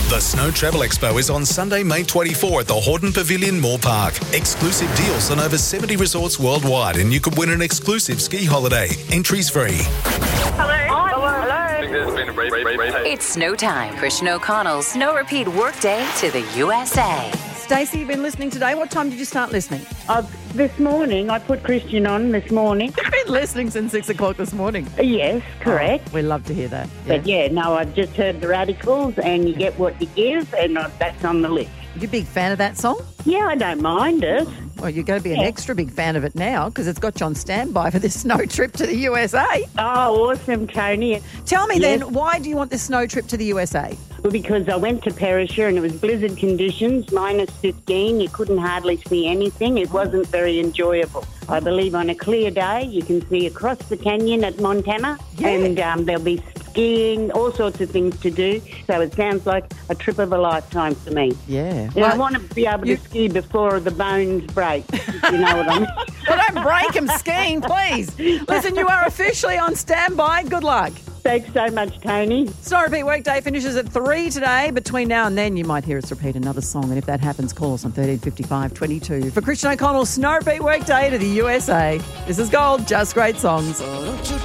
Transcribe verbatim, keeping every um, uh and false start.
The Snow Travel Expo is on Sunday, May twenty-fourth at the Hordern Pavilion, Moore Park. Exclusive deals on over seventy resorts worldwide, and you could win an exclusive ski holiday. Entries free. Hello. Hello. Hello. It's snow time for Sinead O'Connell's Snow Repeat Workday to the U S A. Stacey, you've been listening today. What time did you start listening? Uh, this morning, I put Christian on this morning. You've been listening since six o'clock this morning. Yes, correct. Oh, we love to hear that. But yeah, no, I've just heard the Radicals and You Get What You Give, and uh, that's on the list. You a big fan of that song? Yeah, I don't mind it. Well, you're going to be an Yeah. extra big fan of it now because it's got you on standby for this snow trip to the U S A. Oh, awesome, Tony. Tell me Yes. then, why do you want this snow trip to the U S A? Well, because I went to Perisher and it was blizzard conditions, minus fifteen. You couldn't hardly see anything. It wasn't very enjoyable. I believe on a clear day you can see across the canyon at Montana, Yeah. and um, there'll be skiing, all sorts of things to do. So it sounds like a trip of a lifetime for me. Yeah. And I want to be able you- to ski before the bones break, if you know what I mean. Well, don't break them skiing, please. Listen, you are officially on standby. Good luck. Thanks so much, Tony. Snow Repeat Workday finishes at three today. Between now and then, you might hear us repeat another song. And if that happens, call us on thirteen fifty-five twenty-two. For Christian O'Connell's Snow Repeat Workday to the U S A. This is Gold, Just Great Songs.